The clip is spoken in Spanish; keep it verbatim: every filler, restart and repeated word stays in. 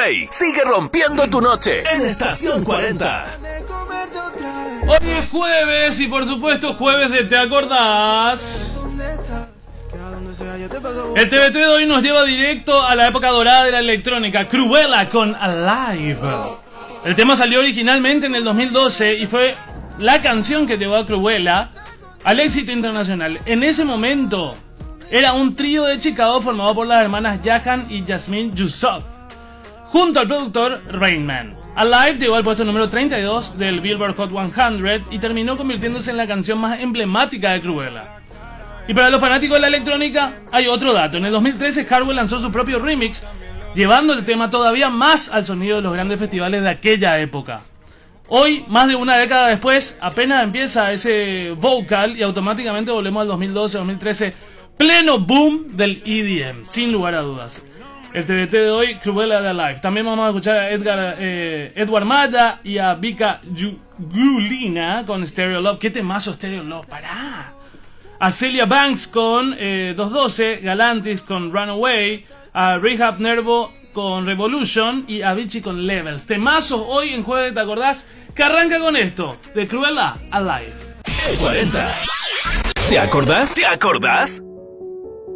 Play sigue rompiendo tu noche en Estación cuarenta. Hoy es jueves y por supuesto jueves de ¿Te acordás? El T V T de hoy nos lleva directo a la época dorada de la electrónica, Cruella con Alive. El tema salió originalmente en el dos mil doce y fue la canción que llevó a Cruella al éxito internacional. En ese momento era un trío de Chicago formado por las hermanas Jahan y Jasmine Yusuf, junto al productor Rain Man. Alive llegó al puesto número treinta y dos del Billboard Hot cien y terminó convirtiéndose en la canción más emblemática de Cruella. Y para los fanáticos de la electrónica hay otro dato. En el dos mil trece Hardwell lanzó su propio remix, llevando el tema todavía más al sonido de los grandes festivales de aquella época. Hoy, más de una década después, apenas empieza ese vocal y automáticamente volvemos al dos mil doce, dos mil trece, pleno boom del E D M, sin lugar a dudas. El T V T de hoy, Cruella de Alive. También vamos a escuchar a Edgar, eh, Edward Maya y a Vika Gulina con Stereo Love. ¿Qué temazo Stereo Love? ¡Pará! A Celia Banks con eh, doscientos doce, Galantis con Runaway, a Rehab Nervo con Revolution y a Avicii con Levels. Temazos hoy en Jueves, ¿te acordás? Que arranca con esto, de Cruella Alive. cuarenta. ¿Te acordás? ¿Te acordás?